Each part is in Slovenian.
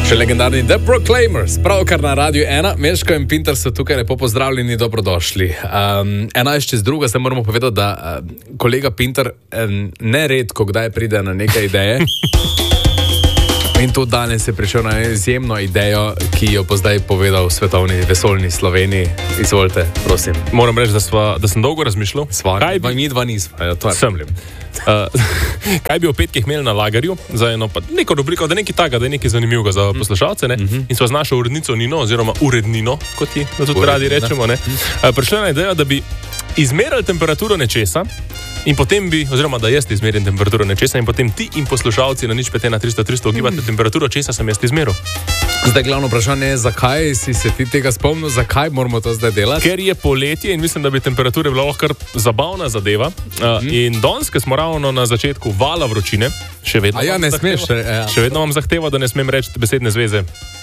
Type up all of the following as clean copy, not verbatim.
Še legendarni The Proclaimers, pravkar na Radiu 1. Meško in Pintar so tukaj, lepo pozdravljeni, dobrodošli. 11:02, zdaj moramo povedati, da kolega Pintar neredko kdaj pride na neke ideje. In tudi danes je prišel na izjemno idejo, ki jo bo zdaj povedal v svetovni vesoljni Sloveniji. Izvolite, prosim. Moram reči, da sem dolgo razmišljal. Mi dva nismo. To je problem. Kaj bi v petkih imeli na lagerju za eno neko rubriko, da je nekaj takega, da je nekaj zanimivega za poslušalce, ne? In sva z našo urednico Nino, oziroma urednino, kot ji tudi radi rečemo, ne? Prišla na idejo, da bi izmerili temperaturo nečesa in potem bi, oziroma da jaz izmerim temperaturo nečesa in potem ti in poslušalci na 051 ugibate temperaturo, česa sem jaz izmeril. Zdaj glavno vprašanje je, zakaj si se ti tega spomnil, zakaj moramo to zdaj delati? Ker je poletje in mislim, da bi temperature bila lahko kar zabavna zadeva. In danes, ko smo ravno na začetku vala vročine, še vedno še vedno vam zahteva, da ne smem reči besedne zveze.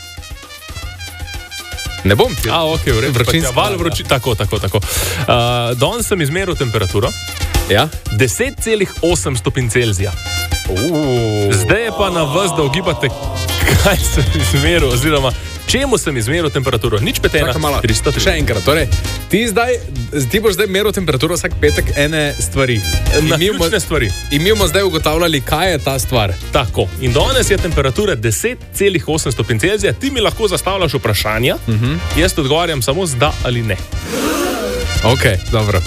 Ne bom ti. Ok, v redu. Val vročine, tako. Danes sem izmeril temperaturo. Ja? 10,8 stopinj Celzija. Zdaj je pa na vas, da ugibate, kaj sem izmeril, oziroma čemu sem izmeril temperaturo. Nič petena, 300. Še enkrat, torej, ti boš zdaj meril temperaturo vsak petek ene stvari. Ključne stvari. In mi bomo zdaj ugotavljali, kaj je ta stvar. Tako. In danes je temperatura 10,8 stopinj Celzija. Ti mi lahko zastavljaš vprašanja, jaz odgovarjam samo z da ali ne. Ok, dobro.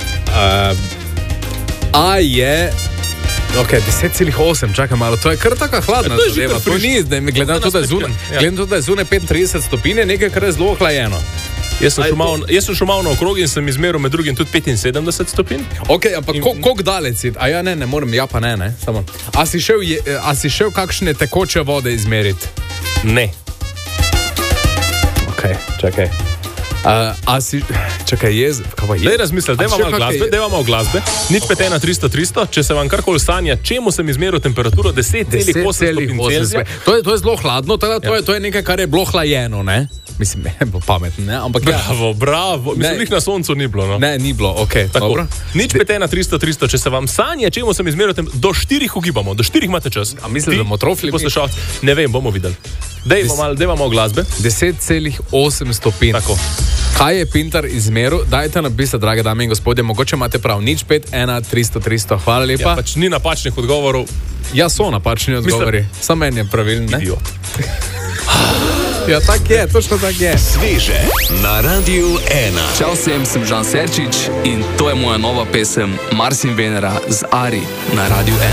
A je... Ok, 10,8, čakaj malo, to je kar taka hladna zadeva. To ni, gledam to, da je zunaj 35 stopinj, nekaj, kar je zelo hlajeno. Jaz sem šel malo na okrog in sem izmeril med drugim tudi 75 stopinj. Ok, ampak koliko dalec si? A ja, ne morem, ja pa ne, samo. A si šel kakšne tekoče vode izmeriti? Ne. Ok, čakaj. Čakaj, Daj razmisliti, daj vam malo glasbe. Nič petena 300, če se vam karkoli sanja, čemu sem izmeril temperaturo 10,8 stopinj Celzija. To je zelo hladno, to je nekaj, kar je bilo hlajeno, ne? Mislim, bo pametno, ne? Ampak bravo. Mislim, jih na soncu ni bilo, no? Ne, ni bilo, ok, dobro. Nič petena 300, če se vam sanja, čemu sem izmeril do 4 ugibamo, do 4 imate čas. A mislim, da bomo trofili? Ne vem, bomo videli. Dejva malo glasbe. 10,8 stopinj. Tako. Kaj je Pintar izmeril? Dajte napisati, drage dame in gospodje, mogoče imate prav. 051 300. Hvala lepa. Ja, pač ni napačnih odgovorov. Ja, so napačni odgovori. Samo meni je pravilen, ne? Idiot. Ja, tak je, točno tak je. Sveže na Radiu 1. Čau vsem, sem Žan Serčič in to je moja nova pesem Mars in Venera z Ari na Radiu 1.